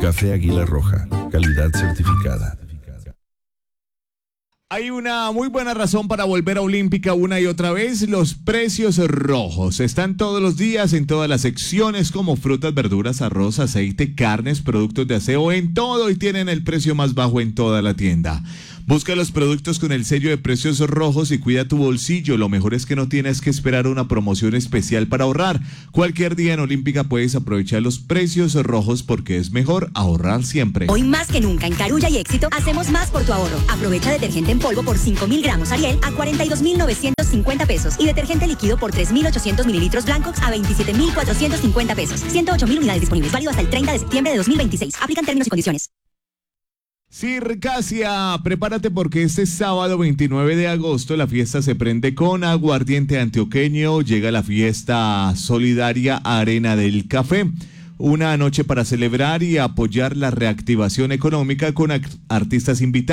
Café Águila Roja, calidad certificada. Hay una muy buena razón para volver a Olímpica una y otra vez. Los precios rojos están todos los días en todas las secciones como frutas, verduras, arroz, aceite, carnes, productos de aseo, en todo, y tienen el precio más bajo en toda la tienda. Busca los productos con el sello de precios rojos y cuida tu bolsillo. Lo mejor es que no tienes que esperar una promoción especial para ahorrar. Cualquier día en Olímpica puedes aprovechar los precios rojos porque es mejor ahorrar siempre. Hoy más que nunca en Carulla y Éxito hacemos más por tu ahorro. Aprovecha detergente en polvo por 5.000 gramos Ariel a 42.950 pesos y detergente líquido por 3.800 mililitros blancos a 27.450 pesos. 108.000 unidades disponibles. Válido hasta el 30 de septiembre de 2026. Aplican términos y condiciones. Circasia, prepárate porque este sábado 29 de agosto la fiesta se prende con aguardiente antioqueño. Llega la fiesta solidaria Arena del Café. Una noche para celebrar y apoyar la reactivación económica con artistas invitados.